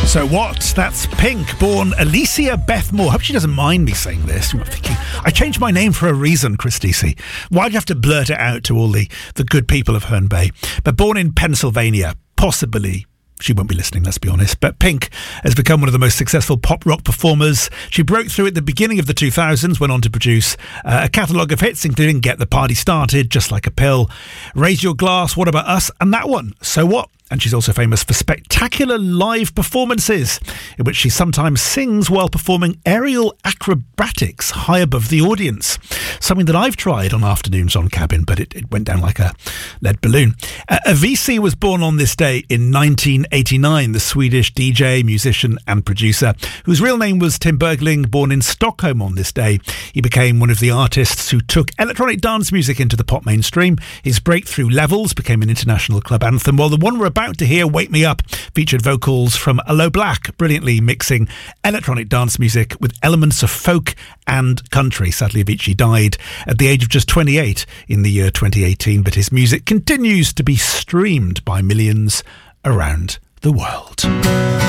So what? That's Pink, born Alicia Beth Moore. Hope she doesn't mind me saying this. You're thinking, I changed my name for a reason, Chris Deasy. Why'd you have to blurt it out to all the good people of Herne Bay? But born in Pennsylvania, possibly. She won't be listening, let's be honest. But Pink has become one of the most successful pop rock performers. She broke through at the beginning of the 2000s, went on to produce a catalogue of hits, including Get the Party Started, Just Like a Pill, Raise Your Glass, What About Us, and that one, So What? And she's also famous for spectacular live performances in which she sometimes sings while performing aerial acrobatics high above the audience. Something that I've tried on afternoons on Cabin, but it went down like a lead balloon. Avicii was born on this day in 1989, the Swedish DJ, musician and producer, whose real name was Tim Bergling, born in Stockholm on this day. He became one of the artists who took electronic dance music into the pop mainstream. His breakthrough Levels became an international club anthem, while the one we're about to hear, Wake Me Up, featured vocals from Aloe Black, brilliantly mixing electronic dance music with elements of folk and country. Sadly, Avicii died at the age of just 28 in the year 2018, but his music continues to be streamed by millions around the world.